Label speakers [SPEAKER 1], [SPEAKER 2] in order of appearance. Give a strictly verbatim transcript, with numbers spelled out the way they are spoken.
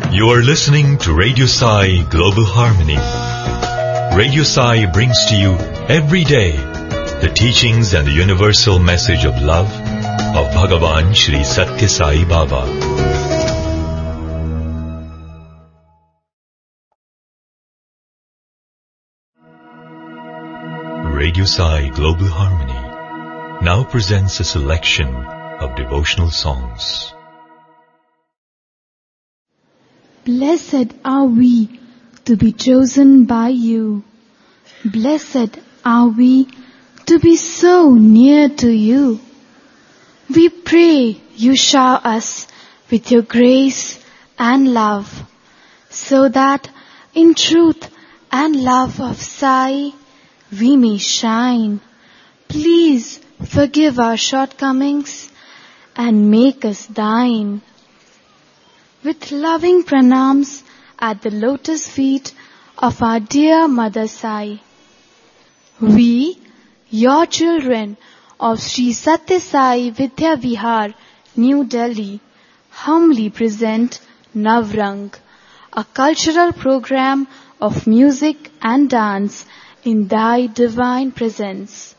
[SPEAKER 1] You are listening to Radio Sai Global Harmony. Radio Sai brings to you every day the teachings and the universal message of love of Bhagavan Shri Satya Sai Baba. Radio Sai Global Harmony now presents a selection of devotional songs.
[SPEAKER 2] Blessed are we to be chosen by you. Blessed are we to be so near to you. We pray you shower us with your grace and love, so that in truth and love of Sai we may shine. Please forgive our shortcomings and make us thine. With loving pranams at the lotus feet of our dear Mother Sai, we, your children of Sri Satya Sai Vidya Vihar, New Delhi, humbly present Navrang, a cultural program of music and dance in Thy divine presence.